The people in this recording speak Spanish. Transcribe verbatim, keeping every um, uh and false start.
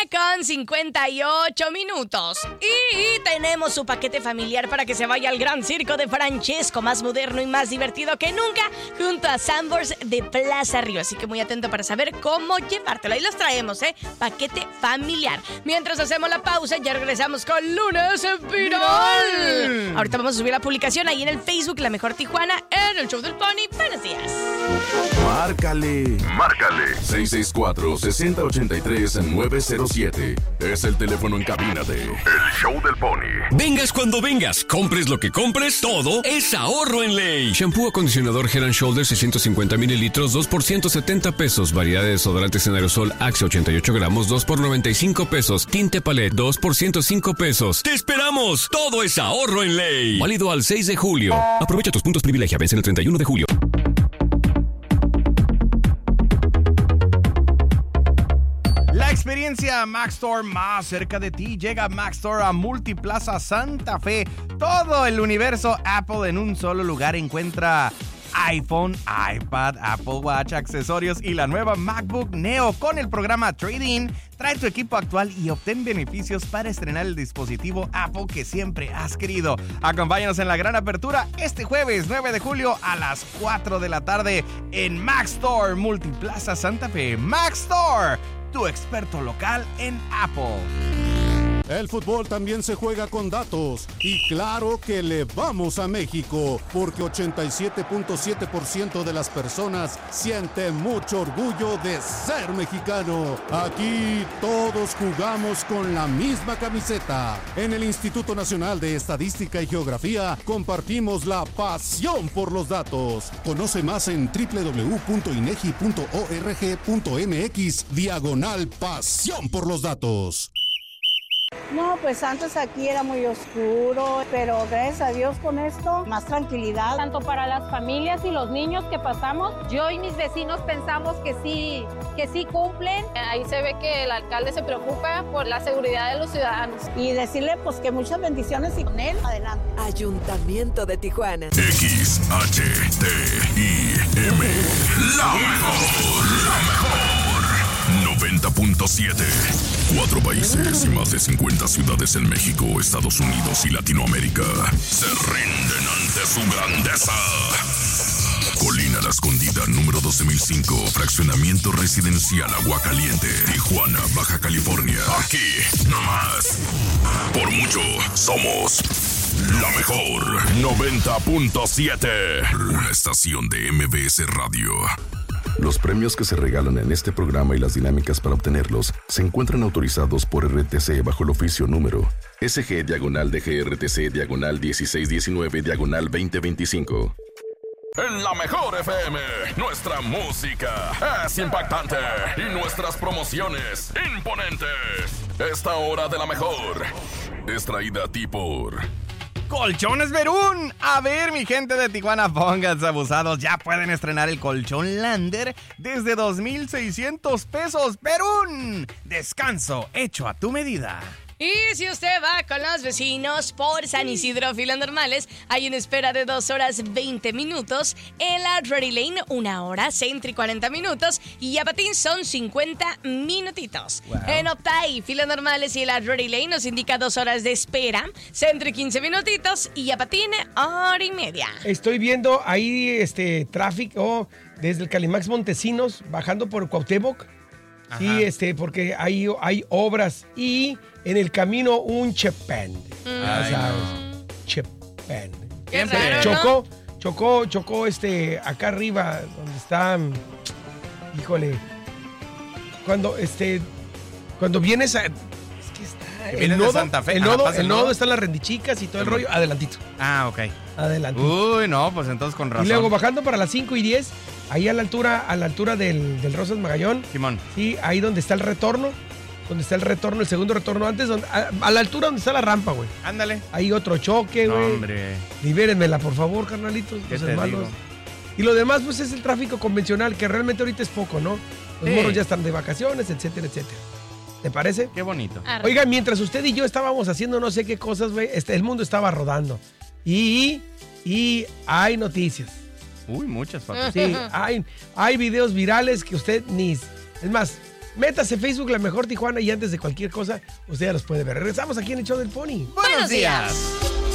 con cincuenta y ocho minutos. Y tenemos su paquete familiar para que se vaya al Gran Circo de Francesco, más moderno y más divertido que nunca, junto a Sanborns de Plaza Río. Así que muy atento para saber cómo llevártelo. Ahí los traemos, ¿eh? Paquete familiar. Mientras hacemos la pausa, ya regresamos con Lunes Viral. Ahorita vamos a subir la publicación ahí en el Facebook La Mejor Tijuana, en el Show del Pony. Buenos días. Márcale. Márcale. seis seis cuatro, seis cero ocho tres, nueve cero siete. Es el teléfono en cabina de El Show del Pony. Vengas cuando vengas, compres lo que compres, todo es ahorro en ley. Shampoo acondicionador Head and Shoulders seiscientos cincuenta mililitros, dos por ciento setenta pesos. Variedad de desodorantes en aerosol Axe ochenta y ocho gramos, dos por noventa y cinco pesos. Tinte Palette, dos por ciento cinco pesos. ¡Te esperamos! Todo es ahorro en ley. Válido al seis de julio. Aprovecha tus puntos privilegia, vence el treinta y uno de julio. La experiencia Mac Store más cerca de ti. Llega Mac Store a Multiplaza Santa Fe. Todo el universo Apple en un solo lugar. Encuentra iPhone, iPad, Apple Watch, accesorios y la nueva MacBook Neo con el programa Trade-in. Trae tu equipo actual y obtén beneficios para estrenar el dispositivo Apple que siempre has querido. Acompáñanos en la gran apertura este jueves nueve de julio a las cuatro de la tarde en Mac Store Multiplaza Santa Fe. Mac Store, tu experto local en Apple. El fútbol también se juega con datos y claro que le vamos a México porque ochenta y siete punto siete por ciento de las personas siente mucho orgullo de ser mexicano. Aquí todos jugamos con la misma camiseta. En el Instituto Nacional de Estadística y Geografía compartimos la pasión por los datos. Conoce más en doble u doble u doble u punto inegi punto org punto mx diagonal pasión por los datos. No, pues antes aquí era muy oscuro, pero gracias a Dios con esto, más tranquilidad. Tanto para las familias y los niños que pasamos, yo y mis vecinos pensamos que sí, que sí cumplen. Ahí se ve que el alcalde se preocupa por la seguridad de los ciudadanos. Y decirle pues que muchas bendiciones y con él, adelante. Ayuntamiento de Tijuana. X H T I M. La mejor, la mejor. noventa punto siete. Cuatro países y más de cincuenta ciudades en México, Estados Unidos y Latinoamérica se rinden ante su grandeza. Colina La Escondida, número doce mil cinco, fraccionamiento residencial Aguacaliente, Tijuana, Baja California. Aquí, nomás. Por mucho, somos la mejor. noventa punto siete. La estación de M B S Radio. Los premios que se regalan en este programa y las dinámicas para obtenerlos se encuentran autorizados por R T C bajo el oficio número S G diagonal D G R T C diagonal dieciséis diecinueve diagonal veinte veinticinco. En la mejor F M, nuestra música es impactante y nuestras promociones imponentes. Esta hora de la mejor es traída a ti por Colchones Verún. A ver, mi gente de Tijuana, pónganse abusados. Ya pueden estrenar el colchón Lander desde dos mil seiscientos pesos. Verún, descanso hecho a tu medida. Y si usted va con los vecinos por San Isidro Filas Normales, hay una espera de dos horas veinte minutos. En la Drury Lane, una hora, Centro y cuarenta minutos. Y Apatín son cincuenta minutitos. Wow. En Optay, Filas Normales y la Drury Lane nos indica dos horas de espera, Centro y quince minutitos. Y Apatín, hora y media. Estoy viendo ahí este tráfico desde el Calimax Montesinos, bajando por Cuauhtémoc. Ajá. Sí, este, porque hay, hay obras y en el camino un Chepén. Mm. Ay, ¿sabes? No. Chepén. Qué raro, chocó, ¿no? chocó, chocó este, acá arriba, donde está, híjole, cuando, este, cuando vienes a, es que está, que el nodo, de Santa Fe. el nodo, ah, el el nodo están las rendichicas y todo el rollo, adelantito. Ah, ok. Adelantito. Uy, no, pues entonces con razón. Y luego bajando para las cinco y diez, ahí a la altura, a la altura del, del Rosas Magallón. Simón. Sí, ahí donde está el retorno, donde está el retorno, el segundo retorno antes, donde, a, a la altura donde está la rampa, güey. Ándale. Hay otro choque, güey. No, hombre. Libérenmela, por favor, carnalitos, los hermanos. Digo? Y lo demás, pues, es el tráfico convencional, que realmente ahorita es poco, ¿no? Los sí. morros ya están de vacaciones, etcétera, etcétera. ¿Te parece? Qué bonito. Arre. Oiga, mientras usted y yo estábamos haciendo no sé qué cosas, güey, este, el mundo estaba rodando. Y, y hay noticias. Uy, muchas, papi. Sí, hay, hay videos virales que usted ni... Es más, Métase a Facebook La Mejor Tijuana y antes de cualquier cosa, usted ya los puede ver. Regresamos aquí en el show del Pony. Buenos días.